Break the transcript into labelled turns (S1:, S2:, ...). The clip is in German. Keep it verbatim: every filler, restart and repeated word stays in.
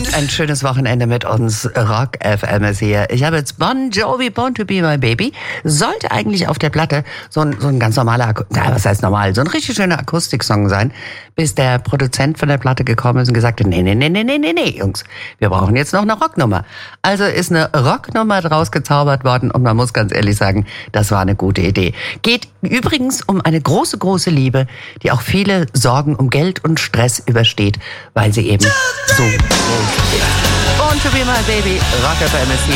S1: Habt ein schönes Wochenende mit uns. Rock F M ist hier. Ich habe jetzt Bon Jovi, Born to Be My Baby. Sollte eigentlich auf der Platte so ein, so ein ganz normaler, Aku- na, was heißt normal, so ein richtig schöner Akustiksong sein, bis der Produzent von der Platte gekommen ist und gesagt hat, nee, nee, nee, nee, nee, nee, nee, Jungs, wir brauchen jetzt noch eine Rocknummer. Also ist eine Rocknummer draus gezaubert worden und man muss ganz ehrlich sagen, das war eine gute Idee. Geht übrigens um eine große, große Liebe, die auch viele Sorgen um Geld und Stress übersteht, weil sie eben so groß ist. Born to Be My Baby, Rock F M ist hier.